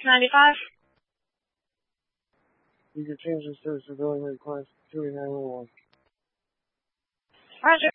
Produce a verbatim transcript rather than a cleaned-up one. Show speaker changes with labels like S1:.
S1: ninety-five.
S2: You can change the service to billing request to nine one one.
S1: Roger.